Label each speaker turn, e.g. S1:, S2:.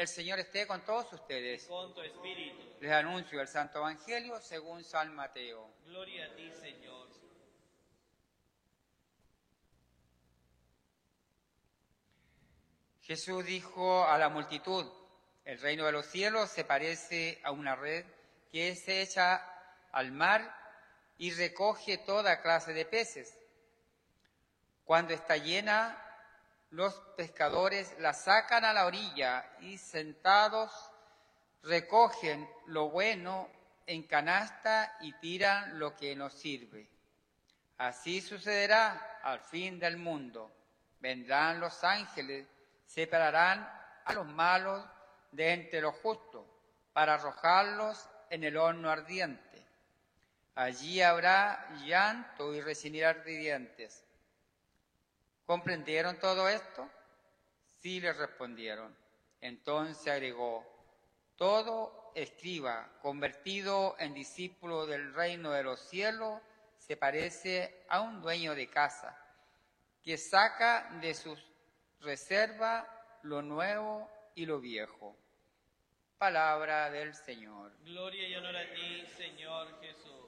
S1: El Señor esté con todos ustedes.
S2: Con tu espíritu.
S1: Les anuncio el Santo Evangelio según San Mateo.
S2: Gloria a ti, Señor.
S1: Jesús dijo a la multitud: el reino de los cielos se parece a una red que es hecha al mar y recoge toda clase de peces. Cuando está llena, los pescadores la sacan a la orilla y sentados recogen lo bueno en canasta y tiran lo que no sirve. Así sucederá al fin del mundo. Vendrán los ángeles, separarán a los malos de entre los justos, para arrojarlos en el horno ardiente. Allí habrá llanto y rechinar de dientes. ¿Comprendieron todo esto? Sí, les respondieron. Entonces agregó: todo escriba convertido en discípulo del reino de los cielos se parece a un dueño de casa que saca de sus reservas lo nuevo y lo viejo. Palabra del Señor.
S2: Gloria y honor a ti, Señor Jesús.